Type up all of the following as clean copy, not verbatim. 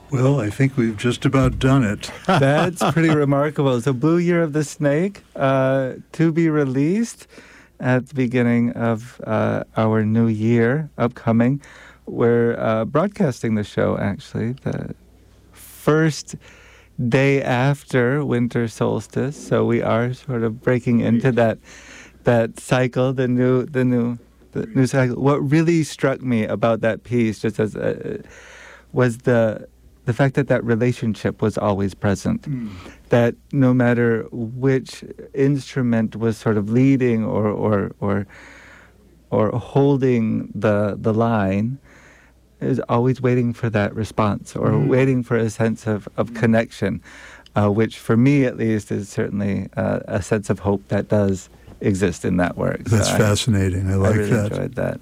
Well, I think we've just about done it. That's pretty remarkable. So Blue Year of the Snake, to be released at the beginning of our new year upcoming. We're broadcasting the show, actually, the first day after winter solstice. So we are sort of breaking into that cycle, the new cycle. What really struck me about that piece, just as was the fact that relationship was always present. That no matter which instrument was sort of leading or holding the line, is always waiting for that response or waiting for a sense of connection, which for me at least is certainly a sense of hope that does exist in that work. That's fascinating. I really enjoyed that.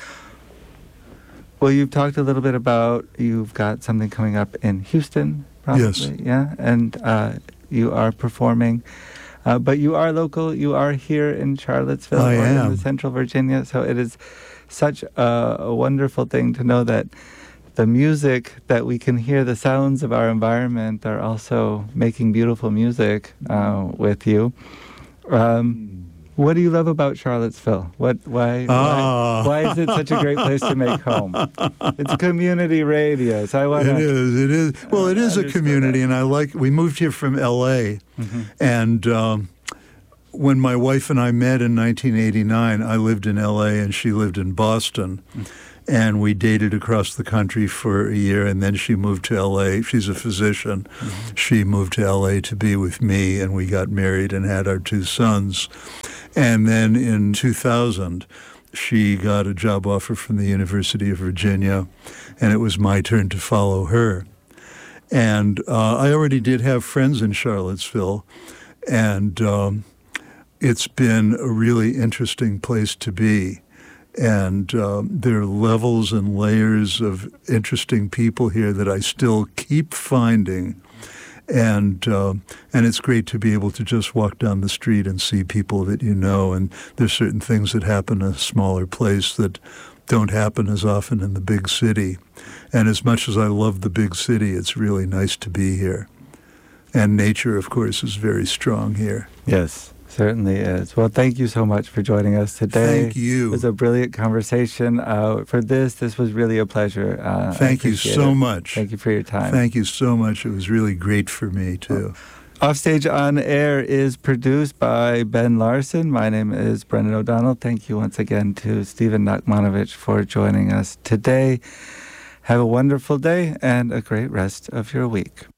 Well, you've talked a little bit about you've got something coming up in Houston, probably. Yes. Yeah, and you are performing. But you are local. You are here in Charlottesville I am. in Central Virginia. So it is such a wonderful thing to know that the music that we can hear, the sounds of our environment, are also making beautiful music with you. What do you love about Charlottesville? Why is it such a great place to make home? It's community radio, so I want to... It is. Well, it is a community, and we moved here from L.A., and when my wife and I met in 1989, I lived in L.A. and she lived in Boston, and we dated across the country for a year, and then she moved to L.A. She's a physician. She moved to L.A. to be with me, and we got married and had our 2 sons. And then in 2000, she got a job offer from the University of Virginia, and it was my turn to follow her. And I already did have friends in Charlottesville, and it's been a really interesting place to be. And there are levels and layers of interesting people here that I still keep finding. And it's great to be able to just walk down the street and see people that you know. And there's certain things that happen in a smaller place that don't happen as often in the big city. And as much as I love the big city, it's really nice to be here. And nature, of course, is very strong here. Yes, certainly is. Well, thank you so much for joining us today. Thank you. It was a brilliant conversation. This was really a pleasure. Thank you so much. Thank you for your time. Thank you so much. It was really great for me, too. Offstage on Air is produced by Ben Larson. My name is Brendan O'Donnell. Thank you once again to Stephen Nachmanovich for joining us today. Have a wonderful day and a great rest of your week.